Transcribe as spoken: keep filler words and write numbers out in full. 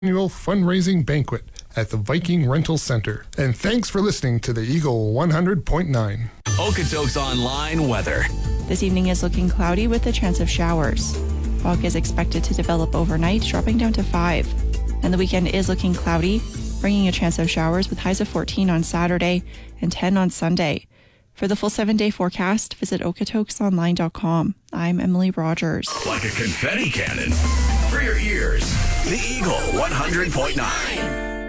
Annual fundraising banquet at the Viking Rental Center. And thanks for listening to the Eagle one hundred point nine. Okotoks Online weather. This evening is looking cloudy with a chance of showers. Fog is expected to develop overnight, dropping down to five. And the weekend is looking cloudy, bringing a chance of showers with highs of fourteen on Saturday and ten on Sunday. For the full seven-day forecast, visit okotoks online dot com. I'm Emily Rogers. Like a confetti cannon for your ears. The Eagle one hundred point nine.